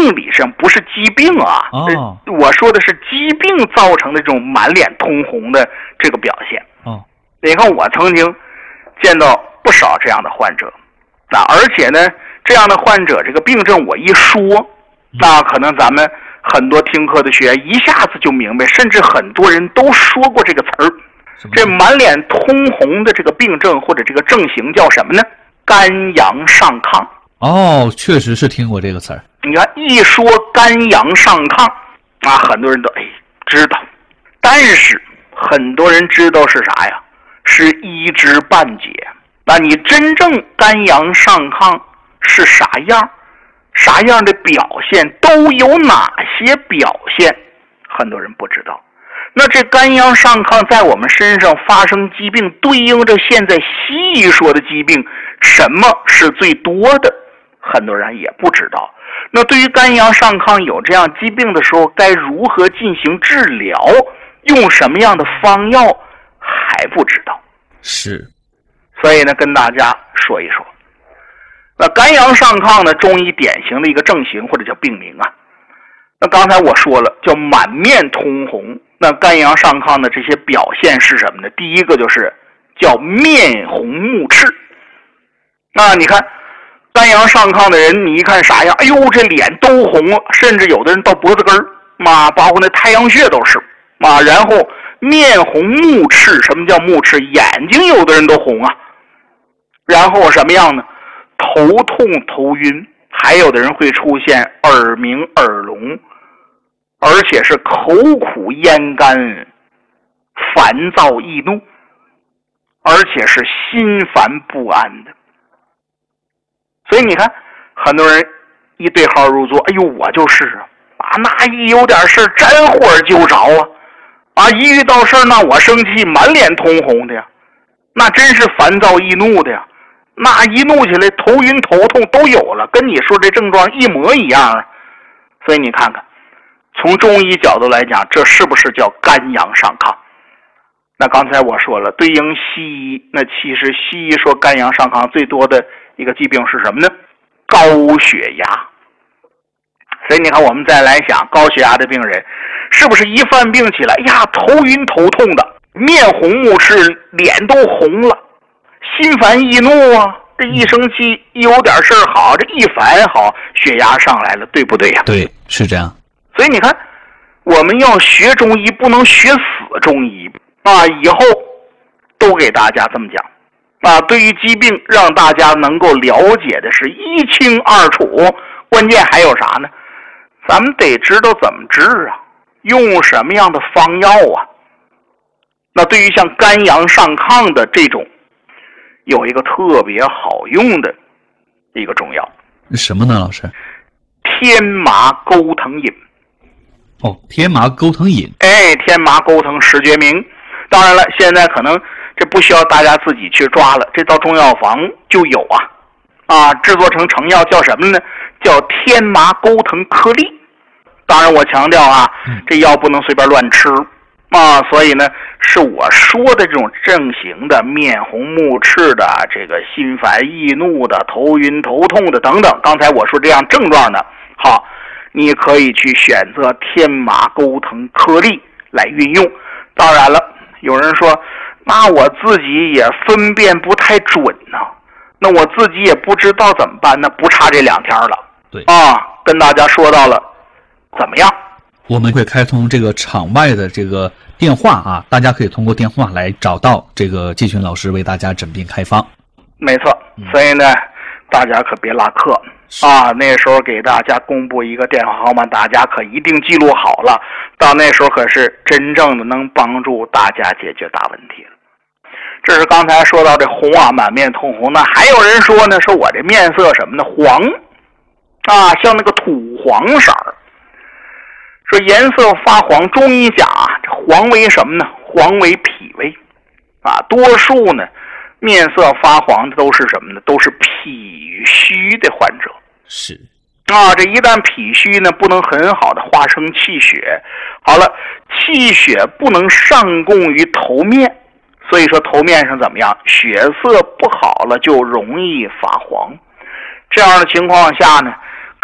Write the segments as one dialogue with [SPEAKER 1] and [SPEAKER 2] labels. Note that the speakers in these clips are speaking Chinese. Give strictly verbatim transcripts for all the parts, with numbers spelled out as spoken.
[SPEAKER 1] 病理上不是疾病啊，
[SPEAKER 2] 哦，
[SPEAKER 1] 我说的是疾病造成的这种满脸通红的这个表现。
[SPEAKER 2] 哦，
[SPEAKER 1] 你看我曾经见到不少这样的患者，那而且呢，这样的患者这个病症我一说，那可能咱们很多听课的学员一下子就明白，甚至很多人都说过这个词儿。这满脸通红的这个病症或者这个症型叫什么呢？肝阳上亢。
[SPEAKER 2] 哦，确实是听过这个词儿。
[SPEAKER 1] 你看一说肝阳上亢啊，很多人都哎知道，但是很多人知道是啥呀？是一知半解。那你真正肝阳上亢是啥样？啥样的表现？都有哪些表现？很多人不知道。那这肝阳上亢在我们身上发生疾病，对应着现在西医说的疾病，什么是最多的？很多人也不知道。那对于肝阳上亢有这样疾病的时候，该如何进行治疗？用什么样的方药？还不知道。
[SPEAKER 2] 是。
[SPEAKER 1] 所以呢，跟大家说一说。那肝阳上亢呢，中医典型的一个症型或者叫病名啊。那刚才我说了，叫满面通红。那肝阳上亢的这些表现是什么呢？第一个就是叫面红目赤。那你看肝阳上亢的人，你一看啥样？哎呦，这脸都红了，甚至有的人到脖子根儿，嘛，包括那太阳穴都是啊。然后面红目赤，什么叫目赤？眼睛有的人都红啊。然后什么样呢？头痛头晕，还有的人会出现耳鸣耳聋，而且是口苦咽干，烦躁易怒，而且是心烦不安的。所以你看，很多人一对号入座，哎呦，我就是啊，那一有点事沾火就着啊，啊，一遇到事那我生气，满脸通红的呀，那真是烦躁易怒的呀。那一怒起来，头晕头痛都有了，跟你说这症状一模一样啊。所以你看看，从中医角度来讲，这是不是叫肝阳上亢？那刚才我说了，对应西医，那其实西医说肝阳上亢最多的一个疾病是什么呢？高血压。所以你看，我们再来想，高血压的病人是不是一犯病起来，哎呀，头晕头痛的，面红目赤，脸都红了，心烦易怒啊，这一生气一有点事儿好，这一烦好，血压上来了，对不对呀？
[SPEAKER 2] 对，是这样。
[SPEAKER 1] 所以你看，我们要学中医，不能学死中医啊！以后都给大家这么讲啊，对于疾病让大家能够了解的是一清二楚。关键还有啥呢？咱们得知道怎么治啊，用什么样的方药啊。那对于像肝阳上亢的这种，有一个特别好用的一个中药，
[SPEAKER 2] 什么呢，老师？
[SPEAKER 1] 天麻钩藤饮。
[SPEAKER 2] 哦，天麻钩藤饮。
[SPEAKER 1] 哎，天麻钩藤石决明。当然了，现在可能这不需要大家自己去抓了，这到中药房就有啊。啊，制作成成药叫什么呢？叫天麻钩藤颗粒。当然我强调啊，这药不能随便乱吃啊，所以呢，是我说的这种症型的面红目赤的，这个心烦易怒的，头晕头痛的等等。刚才我说这样症状的，好，你可以去选择天麻钩藤颗粒来运用。当然了，有人说，那我自己也分辨不太准呢、啊，那我自己也不知道怎么办呢？不差这两天了。
[SPEAKER 2] 对
[SPEAKER 1] 啊，跟大家说到了，怎么样？
[SPEAKER 2] 我们会开通这个场外的这个电话啊，大家可以通过电话来找到这个季群老师为大家诊病开方。
[SPEAKER 1] 没错，所以呢，大家可别落课啊！那时候给大家公布一个电话号码，大家可一定记录好了。到那时候可是真正的能帮助大家解决大问题了。这是刚才说到这红啊，满面通红。那还有人说呢，说我这面色什么呢？黄啊，像那个土黄色儿。说颜色发黄，中医讲啊，这黄为什么呢？黄为脾胃啊。多数呢，面色发黄的都是什么呢？都是脾虚的患者。
[SPEAKER 2] 是
[SPEAKER 1] 啊，这一旦脾虚呢，不能很好的化生气血。好了，气血不能上供于头面，所以说头面上怎么样？血色不好了，就容易发黄。这样的情况下呢，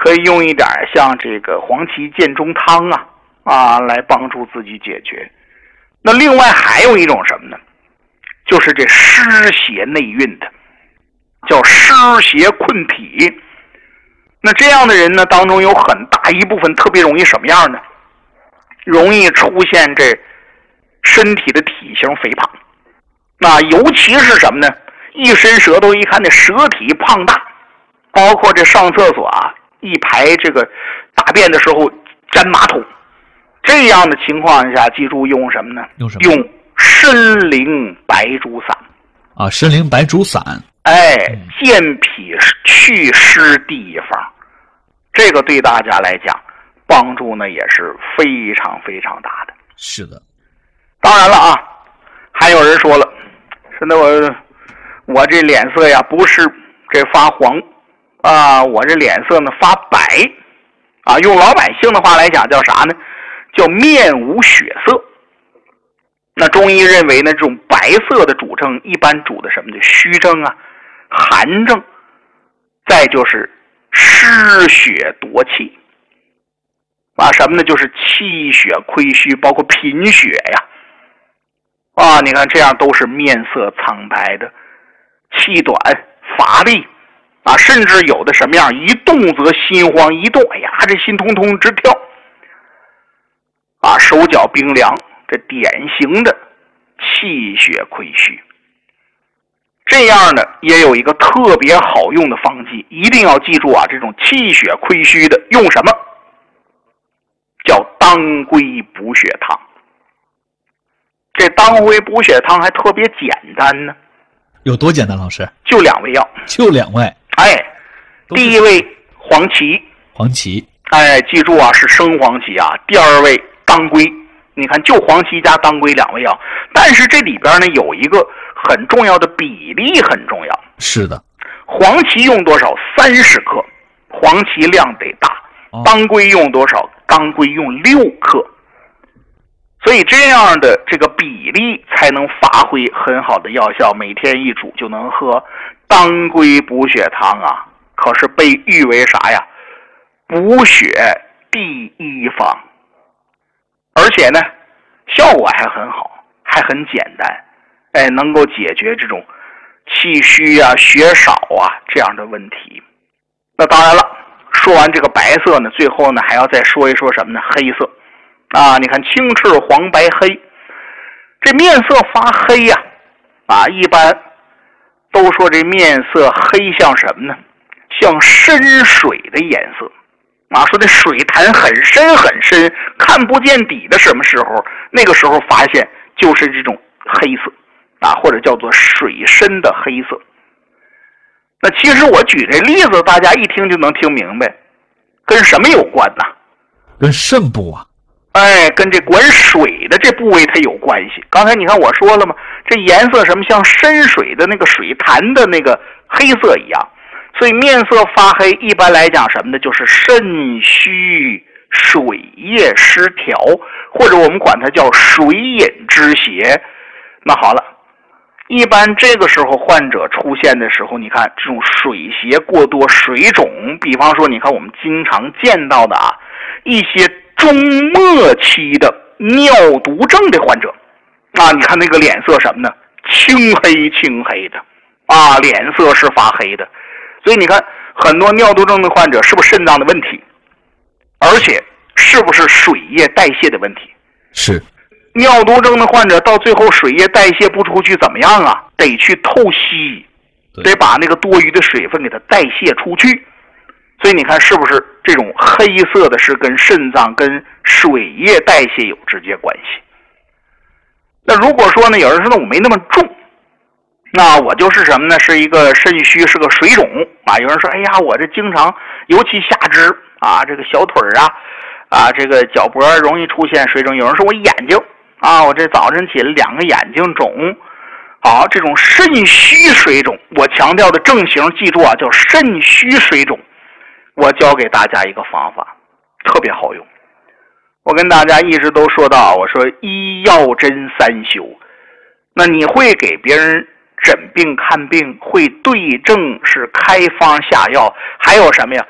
[SPEAKER 1] 可以用一点像这个黄芪健中汤啊啊来帮助自己解决。那另外还有一种什么呢？就是这湿邪内蕴的，叫湿邪困体。那这样的人呢，当中有很大一部分特别容易什么样呢？容易出现这身体的体型肥胖。那尤其是什么呢？一伸舌头一看，那舌体胖大，包括这上厕所啊，一排这个大便的时候沾马桶，这样的情况下，记住用什么呢？
[SPEAKER 2] 用什么？
[SPEAKER 1] 用参苓白术散
[SPEAKER 2] 啊，参苓白术散。
[SPEAKER 1] 哎，健脾祛湿第一方，这个对大家来讲帮助呢也是非常非常大的。
[SPEAKER 2] 是的。
[SPEAKER 1] 当然了啊，还有人说了，说那我我这脸色呀不是这发黄啊，我这脸色呢发白啊，用老百姓的话来讲叫啥呢？叫面无血色。那中医认为呢，这种白色的主症一般主的什么呢？虚症啊、寒症，再就是失血夺气啊，什么呢？就是气血亏虚，包括贫血呀啊，你看这样都是面色苍白的，气短乏力啊，甚至有的什么样，一动则心慌，一动哎呀这心通通直跳啊，手脚冰凉，这典型的气血亏虚。这样呢也有一个特别好用的方剂，一定要记住啊，这种气血亏虚的用什么？叫当归补血汤。这当归补血汤还特别简单呢。
[SPEAKER 2] 有多简单，老师？
[SPEAKER 1] 就两味药。
[SPEAKER 2] 就两味。
[SPEAKER 1] 哎，第一味黄芪。
[SPEAKER 2] 黄芪。
[SPEAKER 1] 哎，记住啊，是生黄芪啊。第二味当归。你看，就黄芪加当归两味药，但是这里边呢有一个很重要的比例，很重要。
[SPEAKER 2] 是的。
[SPEAKER 1] 黄芪用多少？三十克，黄芪量得大。哦、当归用多少？当归用六克。所以这样的这个比例才能发挥很好的药效，每天一煮就能喝。当归补血汤啊，可是被誉为啥呀？补血第一方，而且呢，效果还很好，还很简单，哎，能够解决这种气虚啊、血少啊这样的问题。那当然了，说完这个白色呢，最后呢还要再说一说什么呢？黑色。啊，你看青赤黄白黑，这面色发黑呀、啊，啊，一般都说这面色黑像什么呢？像深水的颜色，啊，说这水潭很深很深，看不见底的什么时候？那个时候发现就是这种黑色，啊，或者叫做水深的黑色。那其实我举这例子，大家一听就能听明白，跟什么有关呢？
[SPEAKER 2] 跟肾部啊。
[SPEAKER 1] 哎，跟这管水的这部位它有关系。刚才你看我说了吗？这颜色什么像深水的那个水潭的那个黑色一样，所以面色发黑，一般来讲什么呢？就是肾虚水液失调，或者我们管它叫水饮之邪。那好了，一般这个时候患者出现的时候，你看这种水邪过多、水肿，比方说你看我们经常见到的啊一些中末期的尿毒症的患者啊，你看那个脸色什么呢？青黑青黑的啊，脸色是发黑的。所以你看很多尿毒症的患者是不是肾脏的问题，而且是不是水液代谢的问题？
[SPEAKER 2] 是。
[SPEAKER 1] 尿毒症的患者到最后水液代谢不出去怎么样啊？得去透析，得把那个多余的水分给它代谢出去。所以你看是不是这种黑色的是跟肾脏跟水液代谢有直接关系？那如果说呢，有人说呢我没那么重，那我就是什么呢？是一个肾虚，是个水肿啊。有人说，哎呀，我这经常，尤其下肢啊，这个小腿啊，啊，这个脚脖容易出现水肿。有人说我眼睛啊，我这早晨起来两个眼睛肿。好，这种肾虚水肿，我强调的正形，记住啊，叫肾虚水肿。我教给大家一个方法，特别好用。我跟大家一直都说到，我说医药真三修。那你会给别人诊病看病，会对症，是开方下药，还有什么呀？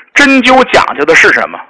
[SPEAKER 1] 针灸讲究的是什么？